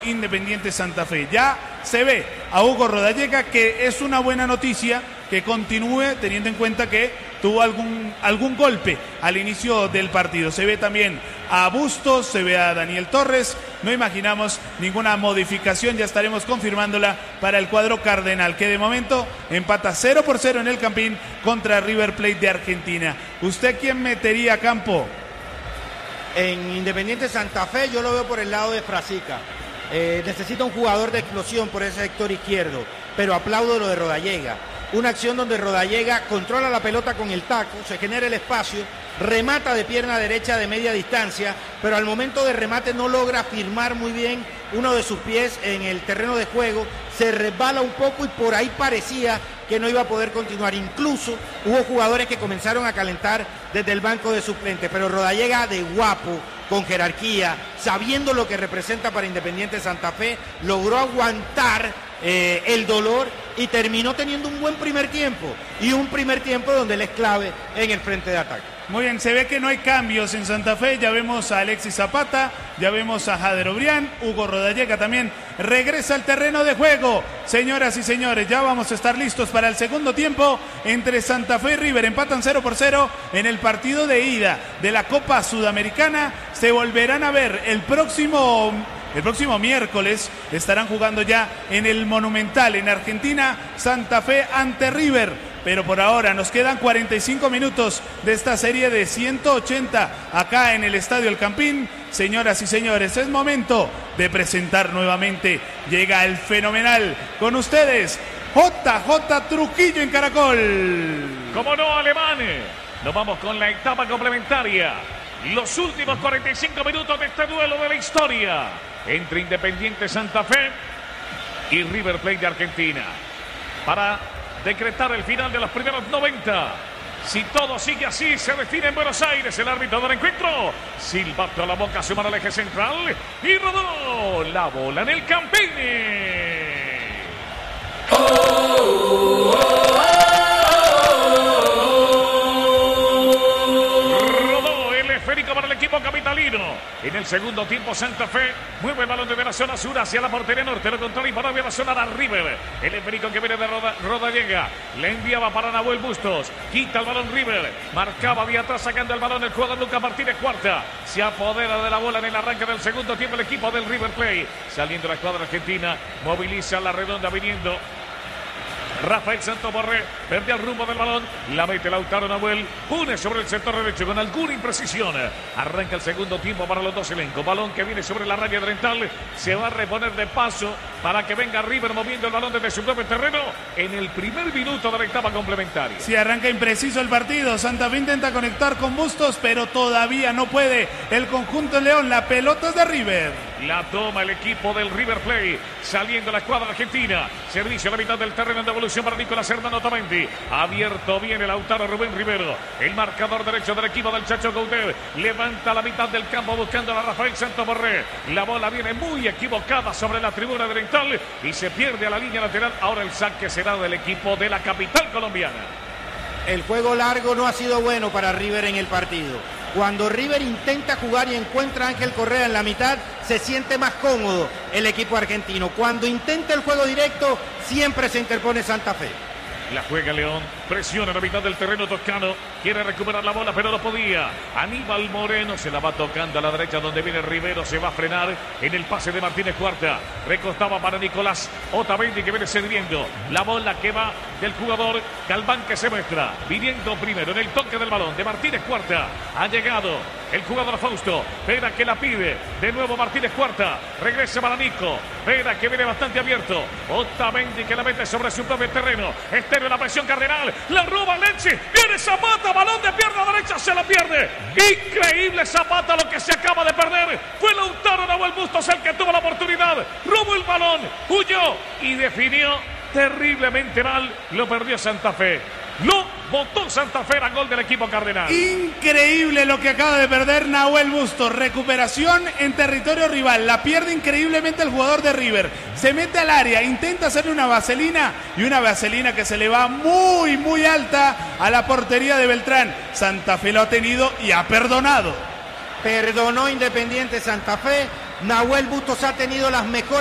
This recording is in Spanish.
Independiente Santa Fe. Ya se ve a Hugo Rodallega, que es una buena noticia que continúe, teniendo en cuenta que tuvo algún golpe al inicio del partido. Se ve también a Bustos, se ve a Daniel Torres. No imaginamos ninguna modificación, ya estaremos confirmándola para el cuadro cardenal, que de momento empata 0-0 en el Campín contra River Plate de Argentina. ¿Usted quién metería a campo? En Independiente Santa Fe yo lo veo por el lado de Frasica. Necesita un jugador de explosión por ese sector izquierdo, pero aplaudo lo de Rodallega. Una acción donde Rodallega controla la pelota con el taco, se genera el espacio, remata de pierna derecha de media distancia, pero al momento de remate no logra firmar muy bien uno de sus pies en el terreno de juego, se resbala un poco y por ahí parecía que no iba a poder continuar. Incluso hubo jugadores que comenzaron a calentar desde el banco de suplentes, pero Rodallega, de guapo, con jerarquía, sabiendo lo que representa para Independiente Santa Fe, logró aguantar el dolor y terminó teniendo un buen primer tiempo, y un primer tiempo donde él es clave en el frente de ataque. Muy bien, se ve que no hay cambios en Santa Fe. Ya vemos a Alexis Zapata, ya vemos a Jader Obrián, Hugo Rodallega también regresa al terreno de juego. Señoras y señores, ya vamos a estar listos para el segundo tiempo entre Santa Fe y River. Empatan 0-0 en el partido de ida de la Copa Sudamericana. Se volverán a ver el próximo miércoles. Estarán jugando ya en el Monumental en Argentina, Santa Fe ante River. Pero por ahora nos quedan 45 minutos de esta serie de 180 acá en el Estadio El Campín. Señoras y señores, es momento de presentar nuevamente. Llega el fenomenal con ustedes, JJ Trujillo en Caracol. Como no, Alemán. Nos vamos con la etapa complementaria. Los últimos 45 minutos de este duelo de la historia entre Independiente Santa Fe y River Plate de Argentina. Para decretar el final de los primeros 90. Si todo sigue así, se define en Buenos Aires el árbitro del encuentro. Silbato a la boca, suma al eje central y rodó la bola en el Campín. Rodó el esférico para el equipo capitalino. En el segundo tiempo, Santa Fe mueve el balón desde la zona sur hacia la portería norte. Lo controla y para la zona de River. El esférico que viene de Rodallega. Le enviaba para Nahuel Bustos. Quita el balón River. Marcaba vía atrás sacando el balón el jugador Lucas Martínez Cuarta. Se apodera de la bola en el arranque del segundo tiempo el equipo del River Plate. Saliendo la escuadra argentina. Moviliza la redonda viniendo Rafael Santos Borré, perde el rumbo del balón, la mete Lautaro Nahuel, pone sobre el sector derecho con alguna imprecisión. Arranca el segundo tiempo para los dos elencos. Balón que viene sobre la raya oriental, se va a reponer de paso para que venga River moviendo el balón desde su propio terreno en el primer minuto de la etapa complementaria. Si arranca impreciso el partido, Santa Fe intenta conectar con Bustos, pero todavía no puede el conjunto León. La pelota es de River. La toma el equipo del River Plate, saliendo la escuadra argentina. Servicio a la mitad del terreno de evolución para Nicolás Hernando Otamendi. Abierto viene Lautaro Rubén Rivero. El marcador derecho del equipo del Chacho Coudet. Levanta la mitad del campo buscando a Rafael Santos Borré. La bola viene muy equivocada sobre la tribuna oriental y se pierde a la línea lateral. Ahora el saque será del equipo de la capital colombiana. El juego largo no ha sido bueno para River en el partido. Cuando River intenta jugar y encuentra a Ángel Correa en la mitad, se siente más cómodo el equipo argentino. Cuando intenta el juego directo, siempre se interpone Santa Fe. La juega León, presiona la mitad del terreno toscano, quiere recuperar la bola pero no podía. Aníbal Moreno se la va tocando a la derecha donde viene Rivero, se va a frenar en el pase de Martínez Cuarta. Recostaba para Nicolás Otamendi que viene sirviendo. La bola que va del jugador Galván que se muestra, viniendo primero en el toque del balón de Martínez Cuarta. Ha llegado el jugador Fausto, Vera que la pide, de nuevo Martínez Cuarta, regresa para Nico, Vera que viene bastante abierto, Otamendi que la mete sobre su propio terreno, Estéreo la presión cardenal, la roba Lenzi, viene Zapata, balón de pierna derecha, se la pierde, increíble Zapata lo que se acaba de perder, fue Lautaro Nahuel Bustos el que tuvo la oportunidad, robó el balón, huyó y definió terriblemente mal, lo perdió Santa Fe. Lo votó Santa Fe, gol del equipo cardenal. Increíble lo que acaba de perder Nahuel Bustos. Recuperación en territorio rival. La pierde increíblemente el jugador de River. Se mete al área, intenta hacerle una vaselina. Y una vaselina que se le va muy, muy alta a la portería de Beltrán. Santa Fe lo ha tenido y ha perdonado. Perdonó Independiente Santa Fe. Nahuel Bustos ha tenido las mejores